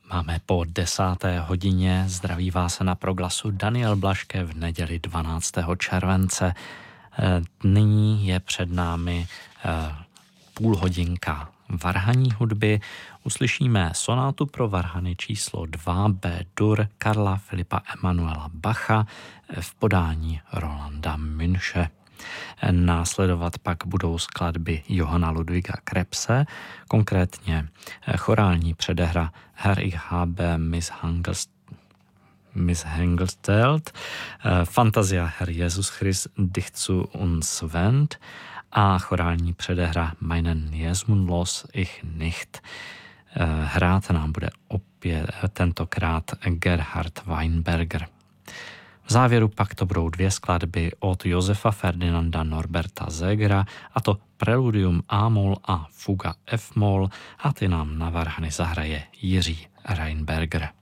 Máme po 10. hodině, zdraví vás na Proglasu Daniel Blaške v neděli 12. července. Nyní je před námi půl hodinka varhaní hudby. Uslyšíme sonátu pro varhany číslo 2 B-dur Karla Filipa Emanuela Bacha v podání Rolanda Münche. Následovat pak budou skladby Johanna Ludwiga Krebse, konkrétně chorální předehra Herr ich habe Miss Hengelstelt, Fantasia Herr Jesus Christ dich zu uns wendt a chorální předehra Meinen Jesmund los ich nicht. Hrát nám bude opět tentokrát Gerhard Weinberger. V závěru pak to budou 2 skladby od Josefa Ferdinanda Norberta Zegera, a to Preludium A-moll a Fuga F-moll, a ty nám na varhany zahraje Jiří Reinberger.